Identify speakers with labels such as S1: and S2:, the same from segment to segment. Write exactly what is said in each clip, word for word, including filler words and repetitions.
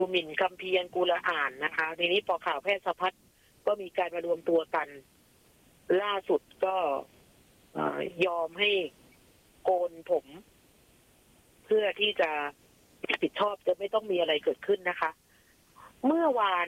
S1: หมิ่นคัมภีร์อันกูละอ่านนะคะทีนี้พอข่าวแพร่สะพัดก็มีการมารวมตัวกันล่าสุดก็ยอมให้โกนผมเพื่อที่จะผิดชอบจะไม่ต้องมีอะไรเกิดขึ้นนะคะ เมื่อวาน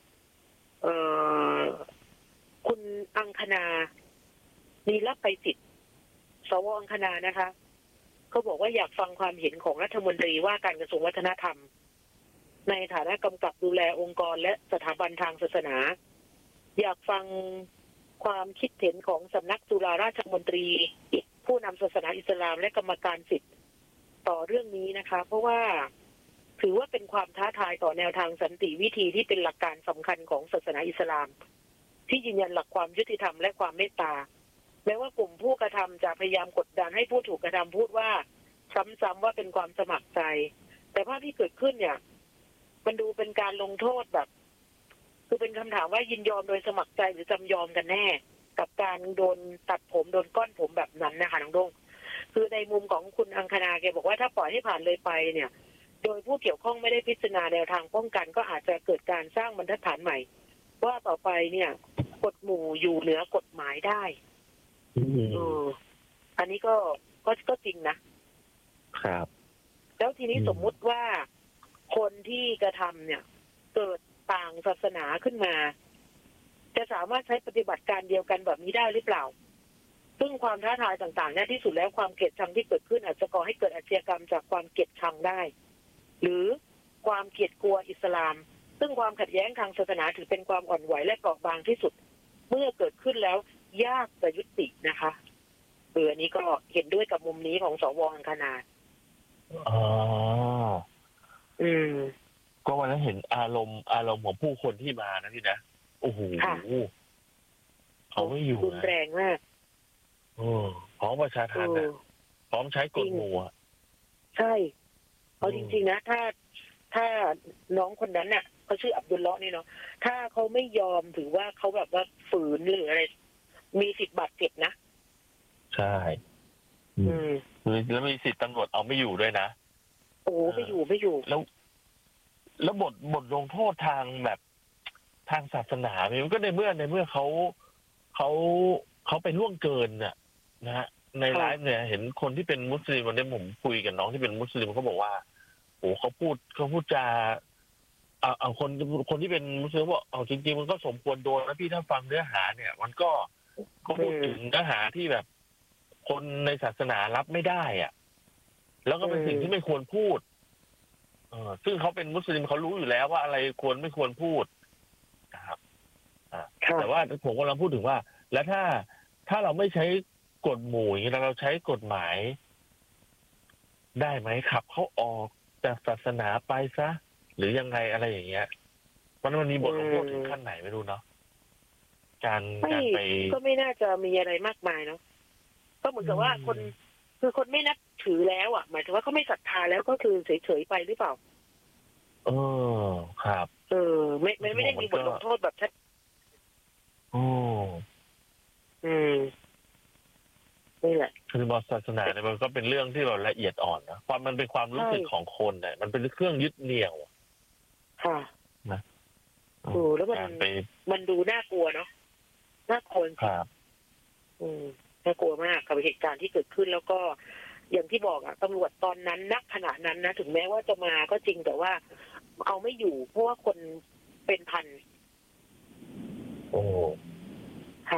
S1: คุณอังคณานีรับไปจิตสวอังคณานะคะเขาบอกว่าอยากฟังความเห็นของรัฐมนตรีว่าการกระทรวงวัฒนธรรมในฐานะกำกับดูแลองค์กรและสถาบันทางศาสนาอยากฟังความคิดเห็นของสำนักจุฬาราชมนตรีผู้นำศาสนาอิสลามและกรรมการสิทธิ์ต่อเรื่องนี้นะคะเพราะว่าถือว่าเป็นความท้าทายต่อแนวทางสันติวิธีที่เป็นหลักการสำคัญของศาสนาอิสลามที่ยืนยันหลักความยุติธรรมและความเมตตาแม้ว่ากลุ่มผู้กระทำจะพยายามกดดันให้ผู้ถูกกระทำพูดว่าซ้ำๆว่าเป็นความสมัครใจแต่ภาพที่เกิดขึ้นเนี่ยมันดูเป็นการลงโทษแบบคือเป็นคำถามว่ายินยอมโดยสมัครใจหรือจำยอมกันแน่กับการโดนตัดผมโดนก้อนผมแบบนั้นนะคะน้องดงคือในมุมของคุณอังคณาแกบอกว่าถ้าปล่อยให้ผ่านเลยไปเนี่ยโดยผู้เกี่ยวข้องไม่ได้พิจารณาแนวทางป้องกันก็อาจจะเกิดการสร้างบรรทัดฐานใหม่ว่าต่อไปเนี่ยกฎหมู่อยู่เหนือกฎหมายได้เอออันนี้ก็ก็ก็จริงนะครับแล้วทีนี้สมมุติว่าคนที่กระทำเนี่ยเกิดต่างศาสนาขึ้นมาจะสามารถใช้ปฏิบัติการเดียวกันแบบนี้ได้หรือเปล่าซึ่งความท้าทายต่างๆเนี่ยที่สุดแล้วความเกลียดชังที่เกิดขึ้นอาจจะก่อให้เกิดอาชญากรรมจากความเกลียดชังได้หรือความเกลียดกลัวอิสลามซึ่งความขัดแย้งทางศาสนาถือเป็นความอ่อนไหวและเปราะบางที่สุดเมื่อเกิดขึ้นแล้วยากจะยุตินะคะเอออันนี้ก็เห็นด้วยกับมุมนี้ของสวอังคณา
S2: อ๋อ
S1: อืม
S2: ก็วันนั้นเห็นอารมณ์อารมณ์ของผู้คนที่มานะพี่นะโอ้โหเขาไม่อยู่
S1: รุนแรงมาก
S2: โอ้พร้อมประชาทัณฑ์นะพร้อมใช้กฎหมู่อ่ะ
S1: ใช่เอาจริงๆนะถ้าถ้าน้องคนนั้นน่ะเขาชื่ออับดุลเลาะห์นี่เนาะถ้าเขาไม่ยอมถือว่าเขาแบบว่าฝืนหรืออะไรมีสิทธิ์บาดเจ็บนะ
S2: ใช่อืมแล้วมีสิทธิ์ตำรวจเอาไม่อยู่ด้วยนะ
S1: โอ้ไม่อยู่ไม่อยู่
S2: แล้วแล้วบทบทลงโทษทางแบบทางศาสนาเนี่ยมันก็ในเมื่อในเมื่อเขาเขาเขาไปล่วงเกินน่ะนะฮะในไลฟ์เนี่ยเห็นคนที่เป็นมุสลิมวันนี้ผมคุยกับน้องที่เป็นมุสลิมเขาบอกว่าโอ้เขาพูดเขาพูดจาเอาเอาคนคนที่เป็นมุสลิมบอกเอาจริงๆมันก็สมควรโดนนะพี่ถ้าฟังเนื้อหาเนี่ยมันก็ก็พูดถึงเนื้อหาที่แบบคนในศาสนารับไม่ได้อ่ะแล้วก็เป็นสิ่งที่ไม่ควรพูดเออซึ่งเขาเป็นมุสลิมเขารู้อยู่แล้วว่าอะไรควรไม่ควรพูดนะครับแต่ว่าผมกำลังพูดถึงว่าแล้วถ้าถ้าเราไม่ใช้กฎหมู่อย่างนี้เราใช้กฎหมายได้ไหมขับเขาออกจากศาสนาไปซะหรือยังไงอะไรอย่างเงี้ยมันมันมีบทลงโทษถึงขั้นไหนไม่รู้เนาะการการไป
S1: ก็ไม่น่าจะมีอะไรมากมายเนาะก็เหมือนกับว่าคนคือคนไม่นับถือแล้วอ่ะหมายถึงว่าเขาไม่ศรัทธาแล้วก็คือเฉยๆไปหรือเปล่า
S2: เออครับ
S1: เออไม่ไม่ไม่ได้มีบทลงโทษแบบชัด
S2: โอ้
S1: อืมนี่แหละ
S2: คือบทศาสนาเนี่ยมันก็เป็นเรื่องที่แบบละเอียดอ่อนนะความมันเป็นความรู้สึกของคนเนี่ยมันเป็นเครื่องยึดเหนี่ยว
S1: ค่ะ
S2: นะ
S1: โอ้แล้วมันมันดูน่ากลัวเนาะน่ากลัว
S2: ครับ
S1: อืมน่ากลัวมากกับเหตุการณ์ที่เกิดขึ้นแล้วก็อย่างที่บอกอะตำรวจตอนนั้นณขณะนั้นนะถึงแม้ว่าจะมาก็จริงแต่ว่าเอาไม่อยู่เพราะว่าคนเป็นพัน
S2: โอ้
S1: ค่ะ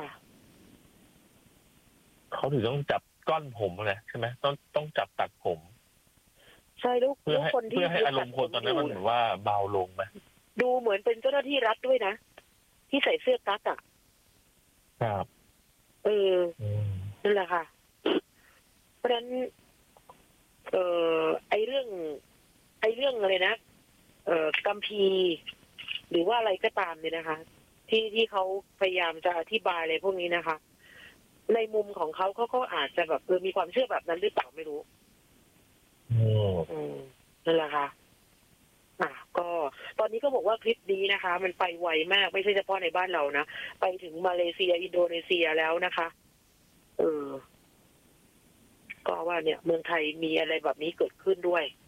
S2: เขาถึงต้องจับก้อนผมเลยใช่ไหมต้องต้องจับตัดผม
S1: ใช่ลูก
S2: เพื่อให้เพื่อให้อารมณ์คนตอนนั้นมันเหมือนว่าเบาลงไหม
S1: ดูเหมือนเป็นเจ้าหน้าที่รัฐด้วยนะที่ใส่เสื้อกั๊กอ่ะ
S2: ครับ
S1: เออนั่นแหละค่ะเพราะฉะนั้นเอ่อไอเรื่องไอเรื่องอะไรนะเอ่อกัมพีหรือว่าอะไรก็ตามเนี่ยนะคะ ที่ที่เขาพยายามจะอธิบายอะไรพวกนี้นะคะในมุมของเขาเขาก็อาจจะแบบเออมีความเชื่อแบบนั้นหรือเปล่าไม่รู้อืมนั่นแหละค่ะอ่ะก็ตอนนี้ก็บอกว่าคลิปนี้นะคะ มันไปไวมากไม่ใช่เฉพาะในบ้านเรานะไปถึงมาเลเซียอินโดนีเซียแล้วนะคะเออก็ว่าเนี่ยเมืองไทยมีอะไรแบบนี้เกิดขึ้นด้วย